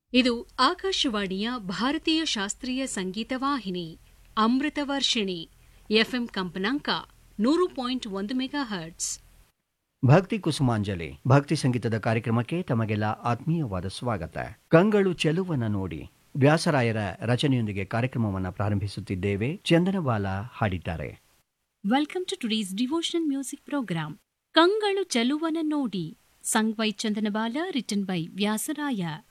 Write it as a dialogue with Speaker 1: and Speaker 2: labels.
Speaker 1: ಇದು ಆಕಾಶವಾಣಿಯ ಭಾರತೀಯ ಶಾಸ್ತ್ರೀಯ ಸಂಗೀತ ವಾಹಿನಿ ಅಮೃತವರ್ಷಿಣಿ ಎಫ್ಎಂ ಕಂಪನಾಂಕ 100.1 ಮೆಗಾಹರ್ಟ್ಸ್.
Speaker 2: ಭಕ್ತಿ ಕುಸುಮಾಂಜಲಿ ಭಕ್ತಿ ಸಂಗೀತದ ಕಾರ್ಯಕ್ರಮಕ್ಕೆ ತಮಗೆಲ್ಲ ಆತ್ಮೀಯವಾದ ಸ್ವಾಗತ. ಕಂಗಳು ಚೆಲುವನ ನೋಡಿ ವ್ಯಾಸರಾಯರ ರಚನೆಯೊಂದಿಗೆ ಕಾರ್ಯಕ್ರಮವನ್ನು ಪ್ರಾರಂಭಿಸುತ್ತಿದ್ದೇವೆ. ಚಂದನಬಾಲ ಹಾಡಿದ್ದಾರೆ.
Speaker 1: Welcome to today's devotional music program. ಕಂಗಳು ಚೆಲುವನ ನೋಡಿ, sung by Chandanabala, written by Vyasaraya.